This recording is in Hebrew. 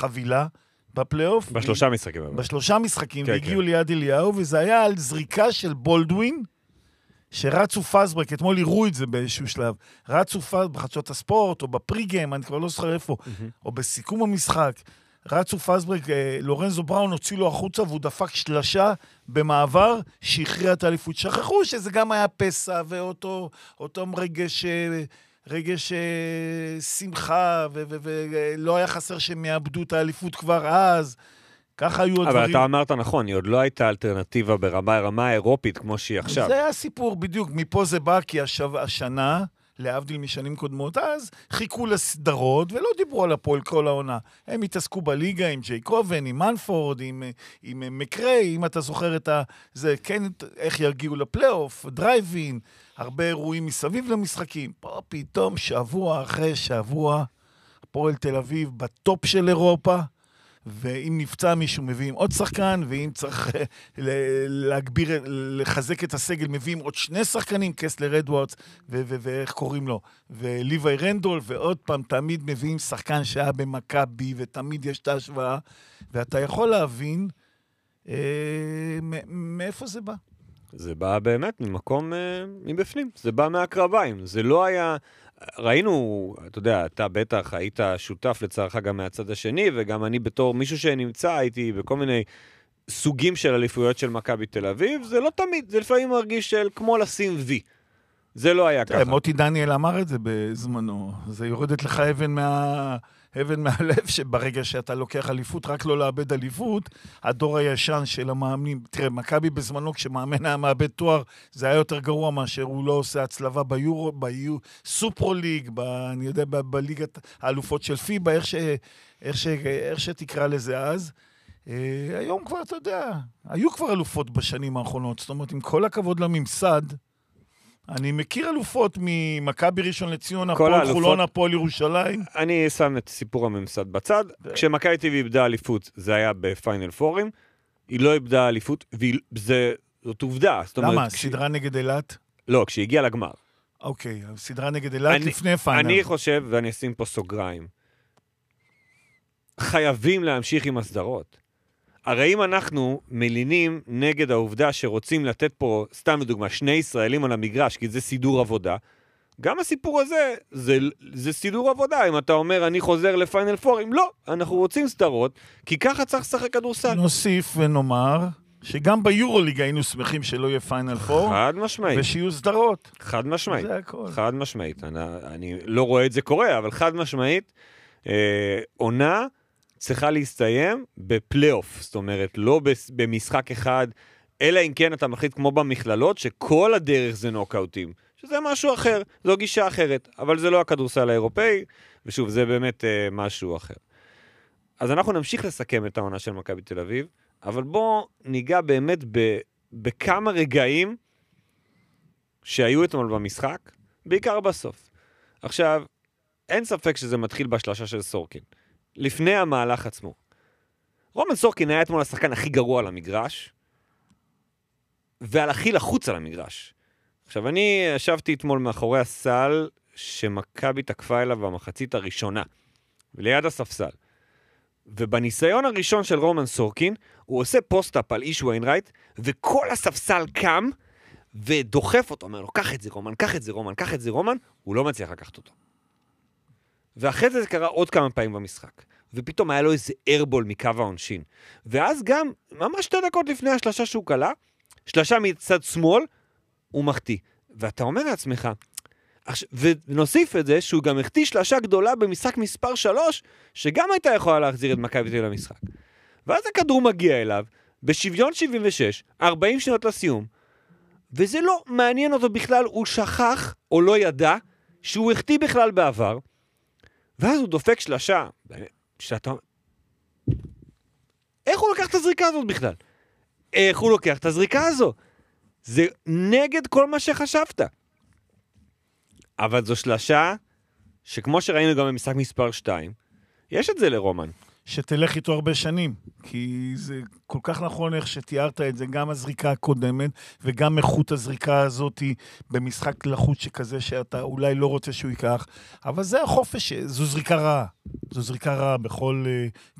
חבילה בפלייאוף. בשלושה משחקים. בשלושה משחקים, והגיעו ליד אליהו, וזה היה על זריקה של בולדווין, שרצו פסברק, אתמול יראו את זה באיזשהו שלב, רצו פסברק בחדשות הספורט, או בפריגיים, אני כבר לא זוכר איפה, או בסיכום המשחק, רצו פסברק, לורנזו בראון הוציא לו החוצה, והוא דפק שלשה במעבר, שהכריע את האליפות. שכחו שזה גם היה פסע, ואותו רגש שמחה, ולא היה חסר שהם יאבדו את האליפות כבר אז, ככה היו הדברים. אבל אתה אמרת נכון, היא עוד לא הייתה אלטרנטיבה ברמה האירופית כמו שהיא עכשיו. זה היה סיפור בדיוק, מפה זה בא, כי השנה, להבדיל משנים קודמות, אז חיכו לסדרות, ולא דיברו על הפועל כל העונה. הם התעסקו בליגה עם ג'יי קובן, עם מנפורד, עם מקריי, אם אתה זוכר את זה, כן, איך יגיעו לפלייאוף, דרייבין, הרבה אירועים מסביב למשחקים. פה פתאום שבוע אחרי שבוע, הפועל תל אביב בטופ של אירופה, ואם נפצע מישהו מביאים עוד שחקן, ואם צריך להגביר, לחזק את הסגל, מביאים עוד שני שחקנים, קסלר אדוארדס, ואיך קוראים לו, וליווי רנדול, ועוד פעם תמיד מביאים שחקן שהיה במכבי, ותמיד יש את ההשוואה, ואתה יכול להבין מאיפה זה בא. זה בא באמת ממקום מבפנים, זה בא מהקרביים, זה לא היה... ראינו, אתה יודע, אתה בטח היית שותף לצערך גם מהצד השני, וגם אני בתור מישהו שנמצא, הייתי בכל מיני סוגים של אליפויות של מכבי תל אביב, זה לא תמיד, זה לפעמים מרגיש של כמו לשים וי. זה לא היה ככה. מוטי דניאל אמר את זה בזמנו, זה יורדת לך אבן מהלב, שברגע שאתה לוקח אליפות, רק לא לאבד אליפות, הדור הישן של המאמנים, תראה, מכבי בזמנו, כשמאמן היה מאבד תואר, זה היה יותר גרוע מאשר הוא לא עושה הצלבה סופרו ליג, אני יודע, בליגת האלופות של פיבה, איך שתקרא לזה אז. היום כבר, אתה יודע, היו כבר אלופות בשנים האחרונות, זאת אומרת, עם כל הכבוד לממסד, אני מכיר אלופות ממכבי ראשון לציון, הפועל חולון, הפועל ירושלים. אני שם את סיפור הממסד בצד. כשמכבי תל אביב איבדה אליפות, זה היה בפיינל פורים. היא לא איבדה אליפות, זאת עובדה. למה? סדרה נגד אילת? לא, כשהיא הגיעה לגמר. אוקיי, סדרה נגד אילת לפני פיינל. אני חושב, ואני אשים פה סוגריים, חייבים להמשיך עם הסדרות. הרי אם אנחנו מלינים נגד העובדה שרוצים לתת פה, סתם לדוגמה, שני ישראלים על המגרש, כי זה סידור עבודה, גם הסיפור הזה, זה סידור עבודה. אם אתה אומר, אני חוזר לפיינל פורים, לא, אנחנו רוצים סדרות, כי ככה צריך לשחק כדורסל. נוסיף ונאמר, שגם ביורוליג היינו שמחים שלא יהיה פיינל פור. חד משמעית. ושיהיו סדרות. חד משמעית. זה הכל. חד משמעית. אני לא רואה את זה קורה, אבל חד משמעית, עונה, צריכה להסתיים בפלייאוף, זאת אומרת, לא במשחק אחד, אלא אם כן אתה מחליט כמו במכללות, שכל הדרך זה נוקאוטים, שזה משהו אחר, זו גישה אחרת, אבל זה לא הכדורסל האירופאי, ושוב, זה באמת משהו אחר. אז אנחנו נמשיך לסכם את העונה של מכבי תל אביב, אבל בואו ניגע באמת בכמה רגעים שהיו אתמול במשחק, בעיקר בסוף. עכשיו, אין ספק שזה מתחיל בשלשה של סורקין. לפני המהלך עצמו. רומן סורקין היה אתמול השחקן הכי גרוע על המגרש, ועל הכי לחוץ על המגרש. עכשיו, אני ישבתי אתמול מאחורי הסל, שמכבי תקפה אליו במחצית הראשונה, וליד הספסל. ובניסיון הראשון של רומן סורקין, הוא עושה פוסט-אפ על איש ויינרייט, וכל הספסל קם, ודוחף אותו, אומר לו, קח את זה רומן, קח את זה רומן, קח את זה רומן, הוא לא מצליח לקחת אותו. ואחרי זה קרה עוד כמה פעמים במשחק. ופתאום היה לו איזה ארבול מקו העונשין. ואז גם, ממש 2 דקות לפני השלשה שהוא קלה, שלשה מצד שמאל, הוא מחטיא. ואתה אומר לעצמך, ונוסיף את זה שהוא גם החטיא שלשה גדולה במשחק מספר 3, שגם הייתה יכולה להחזיר את מכבי תל אביב למשחק. ואז הכדור מגיע אליו, בשוויון 76, 40 שניות לסיום, וזה לא מעניין אותו בכלל, הוא שכח או לא ידע, שהוא החטיא בכלל בעבר, ואז הוא דופק שלשה, שאתה... איך הוא לקח את הזריקה הזאת בכלל? איך הוא לוקח את הזריקה הזו? זה נגד כל מה שחשבת. אבל זו שלשה, שכמו שראינו גם במשחק מספר 2, יש את זה לרומן. שתלך איתו הרבה שנים, כי זה כל כך נכון איך שתיארת את זה, גם הזריקה הקודמת, וגם איכות הזריקה הזאת במשחק לחוץ שכזה, שאתה אולי לא רוצה שהוא ייקח, אבל זה החופש, זו זריקה רעה. זו זריקה רעה בכל